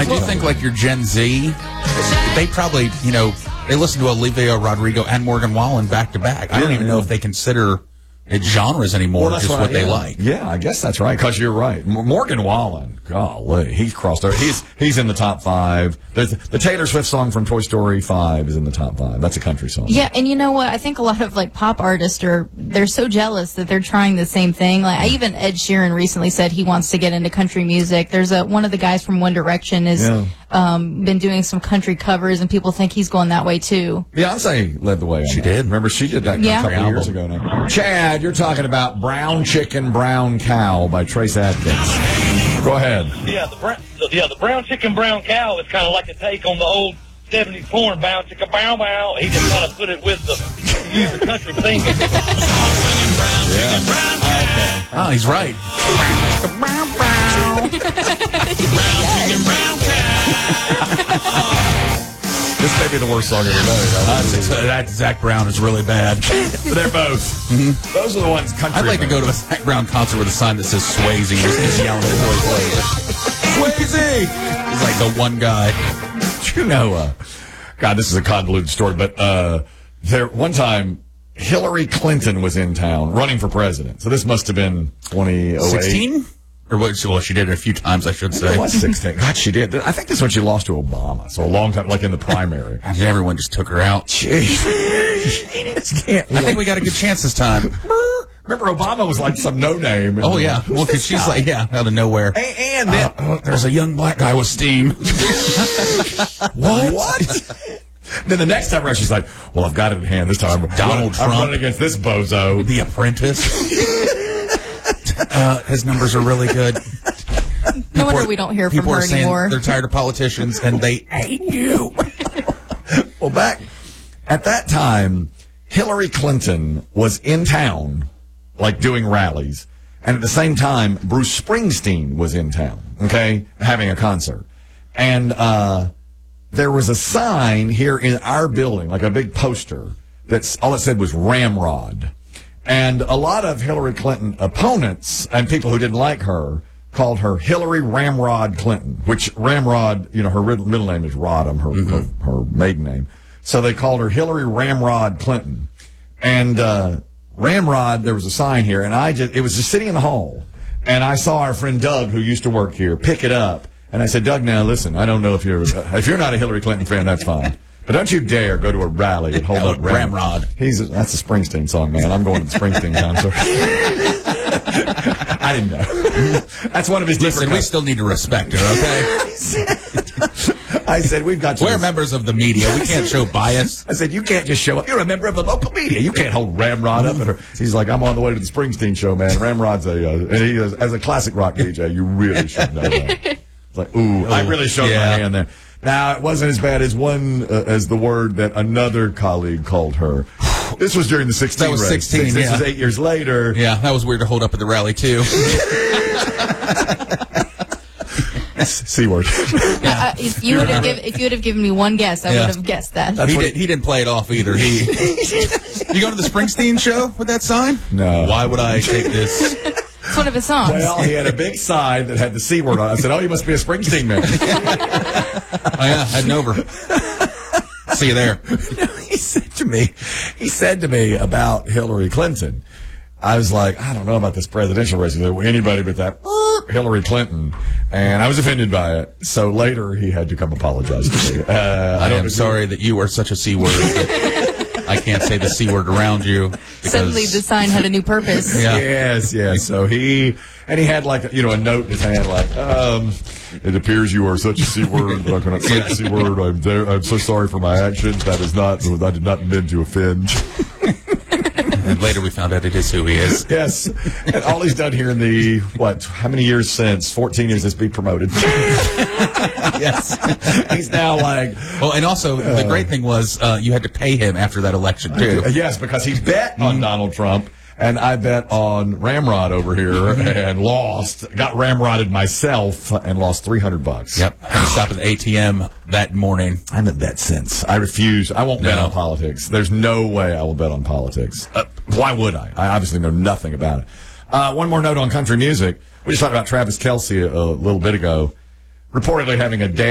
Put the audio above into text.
I do think, like, your Gen Z, they probably, they listen to Olivia Rodrigo and Morgan Wallen back to back. I don't even know if they consider it genres anymore, just what they like. Yeah, I guess that's right, because you're right. Morgan Wallen, golly, he's crossed over. He's in the top 5. The Taylor Swift song from Toy Story 5 is in the top 5. That's a country song. Yeah, and you know what? I think a lot of, like, pop artists they're so jealous that they're trying the same thing. Like, even Ed Sheeran recently said he wants to get into country music. There's one of the guys from One Direction has been doing some country covers, and people think he's going that way, too. Beyonce led the way on that. did. Remember, she did that a couple of years ago now. Chad, you're talking about Brown Chicken, Brown Cow by Trace Adkins. Go ahead. Yeah, the Brown Chicken, Brown Cow is kind of like a take on the old 70s porn, Brown Chicken, Bow Bow. He just kind of put it with use the country thing. Yeah. Oh, he's right. This may be the worst song of the day. That Zach Brown is really bad. They're both. Those are the ones country. I'd like to go to a Zach Brown concert with a sign that says Swayze. Just yelling until he plays it. Swayze! He's like the one guy. You know, God, this is a convoluted story, but one time, Hillary Clinton was in town running for president. So this must have been 2008. 16? Or what? Well, she did it a few times, I should say. It was 16. God, she did. I think this is when she lost to Obama. So a long time, like in the primary. Everyone just took her out. Jeez. I think we got a good chance this time. Remember, Obama was like some no-name. Oh, yeah. Well, because she's like, out of nowhere. And then, there's a young black guy with steam. What? Then the next time around, she's like, well, I've got it in hand this time. Donald Trump. I'm running against this bozo. The Apprentice. His numbers are really good. No wonder we don't hear from her anymore. They're tired of politicians and they hate you. Well, back at that time, Hillary Clinton was in town, like doing rallies. And at the same time, Bruce Springsteen was in town, okay, having a concert. And there was a sign here in our building, like a big poster, that's all it said was Ramrod. And a lot of Hillary Clinton opponents and people who didn't like her called her Hillary Ramrod Clinton, which Ramrod, her middle name is Rodham, her maiden name. So they called her Hillary Ramrod Clinton. And Ramrod, there was a sign here, and it was just sitting in the hall. And I saw our friend Doug, who used to work here, pick it up. And I said, Doug, now listen, I don't know if you're not a Hillary Clinton fan, that's fine. But don't you dare go to a rally and hold up Ramrod. That's a Springsteen song, man. I'm going to the Springsteen concert. I didn't know. That's one of his different. Listen, we still need to respect her, okay? I said, we've got to. We're members of the media. We can't show bias. I said, you can't just show up. You're a member of the local media. You can't hold Ramrod up. And he's like, I'm on the way to the Springsteen show, man. Ramrod's and he is, as a classic rock DJ, you really should know that. It's like, ooh, I really showed my hand there. Now, it wasn't as bad as as the word that another colleague called her. This was during the 16 That was race. 16, This was 8 years later. Yeah, that was weird to hold up at the rally, too. C-word. Yeah. If you would have given me one guess, I would have guessed that. He didn't play it off either. You going to the Springsteen show with that sign? No. Why would I take this? It's one of his songs. Well, he had a big sign that had the C word on it. I said, oh, you must be a Springsteen man. Oh, yeah, heading over. See you there. He said to me about Hillary Clinton. I was like, I don't know about this presidential race. He said, well, anybody but that Hillary Clinton. And I was offended by it. So later he had to come apologize to me. I am sorry that you are such a C word. I can't say the C word around you. Suddenly the sign had a new purpose. Yeah. Yes. So he had like, a note in his hand like, it appears you are such a C word, but I cannot say the C word. I'm so sorry for my actions. I did not intend to offend. And later we found out it is who he is. Yes. And all he's done here in the, how many years since? 14 years is be promoted. Yes. He's now like. Well, and also the great thing was you had to pay him after that election, too. Yes, because he bet on Donald Trump. And I bet on Ramrod over here and lost. Got Ramrodded myself and lost $300. Yep. Had to stop at the ATM that morning. I haven't bet since. I refuse. I won't bet on politics. There's no way I will bet on politics. Why would I? I obviously know nothing about it. One more note on country music. We just talked about Travis Kelce a little bit ago, reportedly having a